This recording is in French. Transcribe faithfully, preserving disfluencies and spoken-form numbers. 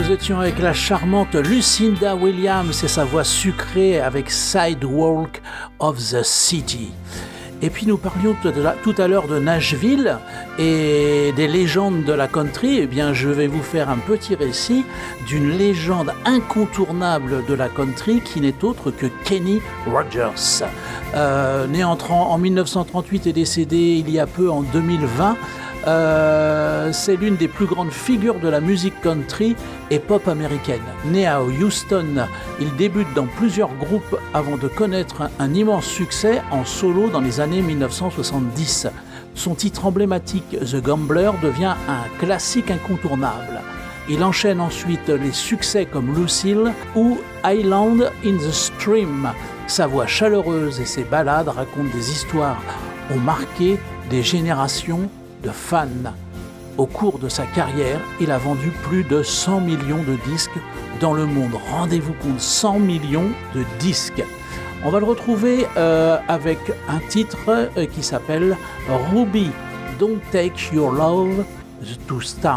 nous étions avec la charmante Lucinda Williams et sa voix sucrée avec Sidewalk of the City. Et puis nous parlions tout à l'heure de Nashville et des légendes de la country. Eh bien, je vais vous faire un petit récit d'une légende incontournable de la country qui n'est autre que Kenny Rogers. Euh, né en, en dix-neuf cent trente-huit et décédé il y a peu en deux mille vingt, Euh, c'est l'une des plus grandes figures de la musique country et pop américaine. Né à Houston, il débute dans plusieurs groupes avant de connaître un, un immense succès en solo dans les années dix-neuf cent soixante-dix. Son titre emblématique, The Gambler, devient un classique incontournable. Il enchaîne ensuite les succès comme Lucille ou Island in the Stream. Sa voix chaleureuse et ses ballades racontent des histoires, ont marqué des générations de fans. Au cours de sa carrière, il a vendu plus de cent millions de disques dans le monde. Rendez-vous compte, cent millions de disques. On va le retrouver euh, avec un titre euh, qui s'appelle Ruby, Don't Take Your Love to Town.